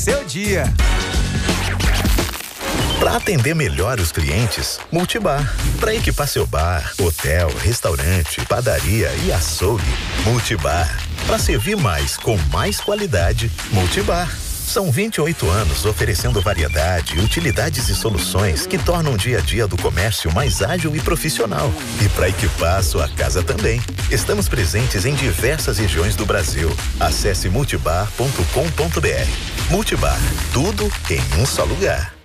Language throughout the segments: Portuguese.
seu dia. Para atender melhor os clientes, Multibar. Para equipar seu bar, hotel, restaurante, padaria e açougue, Multibar. Para servir mais com mais qualidade, Multibar. São 28 anos oferecendo variedade, utilidades e soluções que tornam o dia a dia do comércio mais ágil e profissional. E para equipar a sua casa também. Estamos presentes em diversas regiões do Brasil. Acesse multibar.com.br. Multibar, tudo em um só lugar.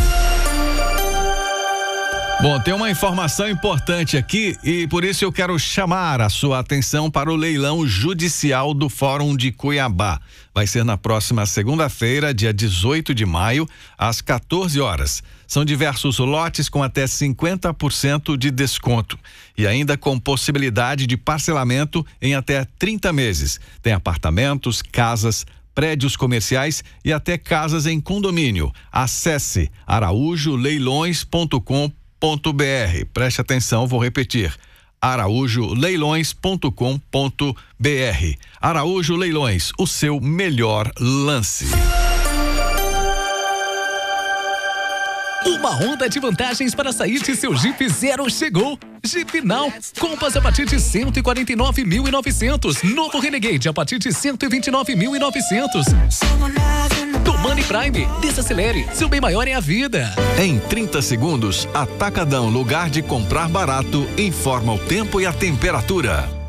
Bom, tem uma informação importante aqui e por isso eu quero chamar a sua atenção para o leilão judicial do Fórum de Cuiabá. Vai ser na próxima segunda-feira, dia 18 de maio, às 14 horas. São diversos lotes com até 50% de desconto e ainda com possibilidade de parcelamento em até 30 meses. Tem apartamentos, casas, prédios comerciais e até casas em condomínio. Acesse araújoleilões.com.br. Preste atenção, vou repetir: araújoleilões.com.br. Araújo Leilões, o seu melhor lance. Uma onda de vantagens para sair de seu Jeep Zero chegou. Jeep Now, compras a partir de 149.900. Novo Renegade a partir de 129.900. Do Money Prime, desacelere, seu bem maior é a vida. Em 30 segundos, Atacadão, lugar de comprar barato, informa o tempo e a temperatura.